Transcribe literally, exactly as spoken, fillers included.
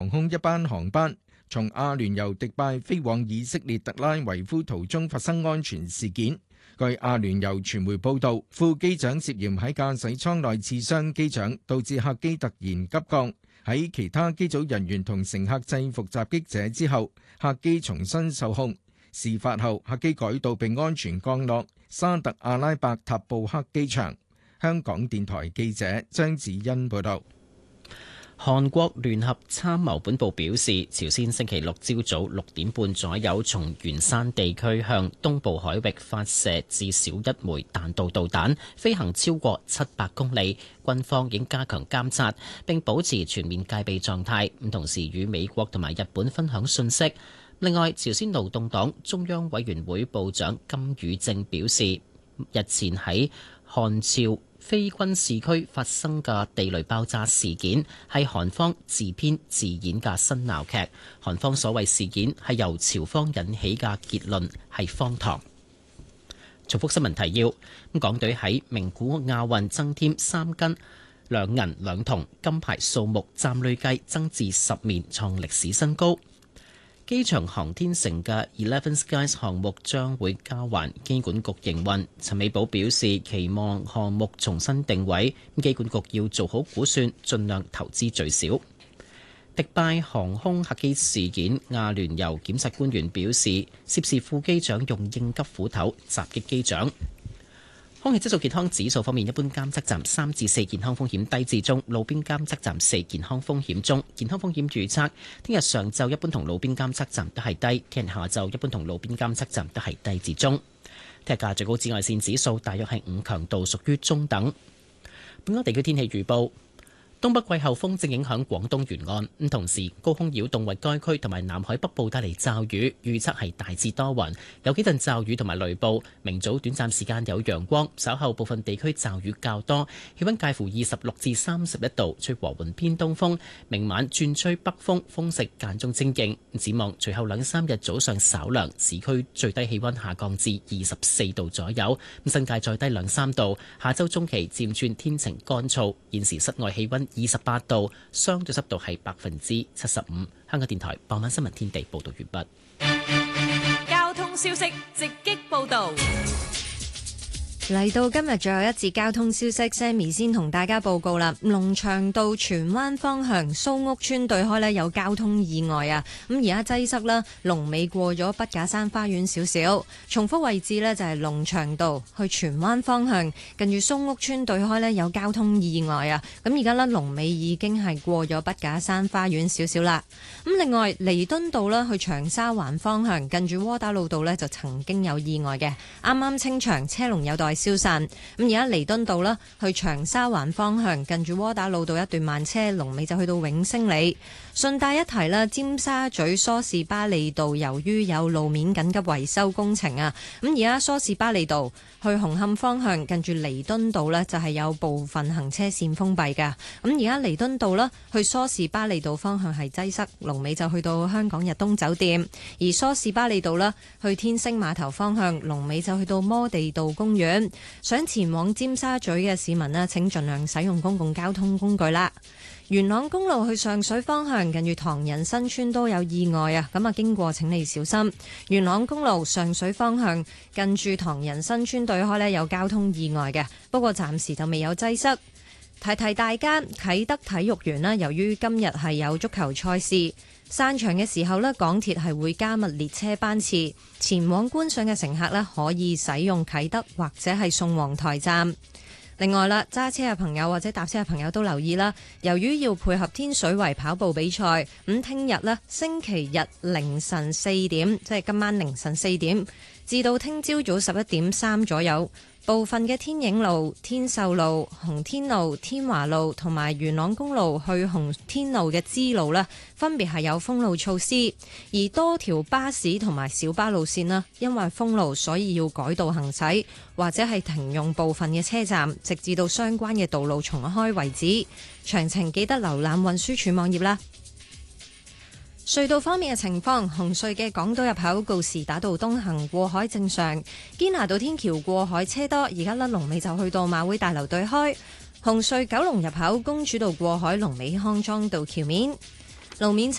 空一班航班從阿聯酋迪拜飛往以色列特拉維夫途中發生安全事件。據阿聯酋傳媒報道，副機長涉嫌喺駕駛艙內刺傷機長，導致客機突然急降。喺其他機組人員同乘客制服襲擊者之後，客機重新受控。事發後，客機改道並安全降落沙特阿拉伯塔布克機場。香港電台記者張子欣報道。 韓國聯合參謀本部表示，朝鮮星期六朝早六點半左右從元山地區向東部海域發射至少一枚彈道導彈，飛行超過七百公里。軍方已經加強監察並保持全面戒備狀態，同時與美國同埋日本分享信息。另外，朝鮮勞動黨中央委員會部長金宇正表示，日前喺韓朝非軍事區發生嘅地雷爆炸事件係韓方自編自演嘅新鬧劇，韓方所謂事件係由朝方引起嘅結論係荒唐。重複新聞提要：咁港隊喺名古屋亞運增添三金兩銀兩銅，金牌數目暫累計增至十面，創歷史新高。機場航天城嘅 Eleven Skies 項目將會交還機管局營運。陳美寶表示期望項目重新定位，機管局要做好估算，盡量投資最少。迪拜航空客機事件，阿聯酋檢察官員表示，涉事副機長用應急斧頭襲擊機長。空氣質素健康指數方面，一般監測站三至四，健康風險低至中，路邊監測站四，健康風險中。健康風險預測，聽日上晝一般同路邊監測站都係低，聽日下晝一般同路邊監測站都係低至中。聽日嘅最高紫外線指數大約係五，強度屬於中等。本港地區天氣預報。東北季候風正影響廣東沿岸，咁同時高空擾動為該區同埋南海北部帶嚟驟雨，預測係大致多雲，有幾陣驟雨同埋雷暴。明早短暫時間有陽光，稍後部分地區驟雨較多，氣溫介乎二十六至三十一度，吹和緩偏東風。明晚轉吹北風，風勢間中清勁。展望隨後兩三日早上稍涼，市區最低氣溫下降至二十四度左右，新界再低兩三度。下周中期漸轉天晴乾燥，現時室外氣溫二十八度，相對濕度係百分之七十五。香港電台傍晚新聞天地報道完畢。交通消息直擊報道。 嚟到今日最後一節交通消息 ，Sammy 先同大家報告啦。龍翔道荃灣方向蘇屋村對開呢有交通意外啊，咁而家擠塞啦，龍尾過咗筆架山花園少少。重複位置呢就係龍翔道去荃灣方向，近住蘇屋村對開呢有交通意外啊。咁而家呢龍尾已經係過咗筆架山花園少少啦。咁另外彌敦道啦去長沙灣方向，近住窩打老道呢就曾經有意外嘅，啱啱清場，車龍有待消散。咁而家彌敦道啦，去長沙灣方向，近住窩打老道一段慢車，龍尾就去到永星里。順帶一提啦，尖沙咀梳士巴利道由於有路面緊急維修工程啊，咁而家梳士巴利道去紅磡方向，近住彌敦道呢，就係有部分行車線封閉㗎。咁而家彌敦道啦，去梳士巴利道方向係擠塞，龍尾就去到香港日東酒店；而梳士巴利道啦，去天星碼頭方向，龍尾就去到摩地道公園。想前往尖沙咀嘅市民呢，請盡量使用公共交通工具啦。元朗公路去上水方向，近住唐人新村都有意外啊！咁啊，經過請你小心。元朗公路上水方向，近住唐人新村對開呢有交通意外嘅，不過暫時就未有擠塞。提提大家，啟德體育園呢，由於今日係有足球賽事，散場嘅時候呢，港鐵係會加密列車班次，前往觀賞嘅乘客呢，可以使用啟德或者係宋皇台站。另外啦，揸車嘅朋友或者搭車嘅朋友都留意啦。由於要配合天水圍跑步比賽，咁聽日呢，星期日凌晨四點，即係今晚凌晨四點至到聽朝早十一點三左右，部分嘅天影路、天秀路、紅天路、天華路同埋元朗公路去紅天路嘅支路呢，分別係有封路措施，而多條巴士同埋小巴路線啦，因為封路所以要改道行駛，或者係停用部分嘅車站，直至到相關嘅道路重開為止。詳情記得瀏覽運輸署網頁啦。隧道方面嘅情況，紅隧嘅港島入口告士打道東行過海正常，堅拿道天橋過海車多，而家甩龍尾就去到馬會大樓對開。紅隧九龍入口公主道過海龍尾康莊道橋面路面。